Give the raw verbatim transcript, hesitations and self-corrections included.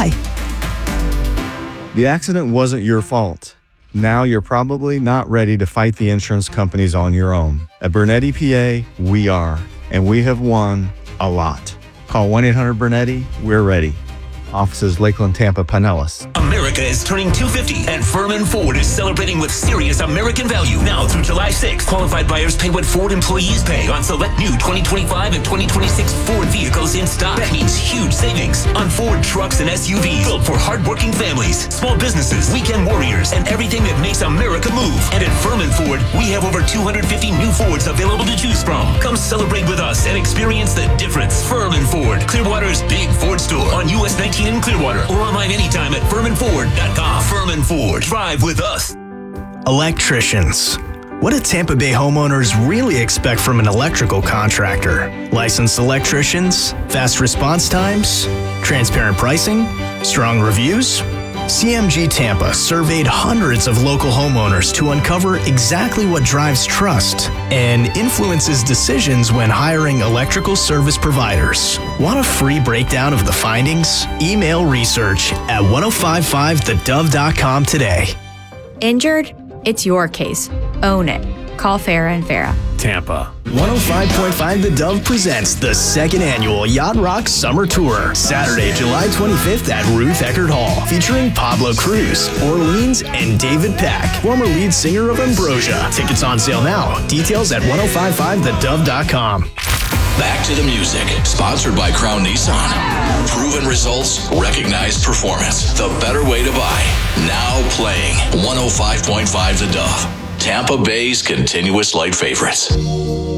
apply. The accident wasn't your fault. Now you're probably not ready to fight the insurance companies on your own. At Burnett E P A, we are, and we have won a lot. Call one eight hundred Burnetti, we're ready. Offices Lakeland, Tampa, Pinellas. America is turning two fifty, and Furman Ford is celebrating with serious American value. Now through July sixth, qualified buyers pay what Ford employees pay on select new twenty twenty-five and twenty twenty-six Ford vehicles in stock. That means huge savings on Ford trucks and S U Vs built for hardworking families, small businesses, weekend warriors, and everything that makes America move. And at Furman Ford, we have over two hundred fifty new Fords available to choose from. Come celebrate with us and experience the difference. Furman Ford, Clearwater's big Ford store on U S nineteen in Clearwater, or online anytime at furman ford dot com. Furman Ford, drive with us. Electricians. What do Tampa Bay homeowners really expect from an electrical contractor? Licensed electricians? Fast response times? Transparent pricing? Strong reviews? C M G Tampa surveyed hundreds of local homeowners to uncover exactly what drives trust and influences decisions when hiring electrical service providers. Want a free breakdown of the findings? Email research at ten fifty-five the dove dot com today. Injured? It's your case. Own it. Call Farah and Farah. Tampa. one oh five point five The Dove presents the second annual Yacht Rock Summer Tour, Saturday, July twenty-fifth at Ruth Eckerd Hall, featuring Pablo Cruz, Orleans, and David Pack, former lead singer of Ambrosia. Tickets on sale now. Details at ten fifty-five the dove dot com. Back to the music. Sponsored by Crown Nissan. Proven results, recognized performance. The better way to buy. Now playing one oh five point five The Dove. Tampa Bay's continuous light favorites.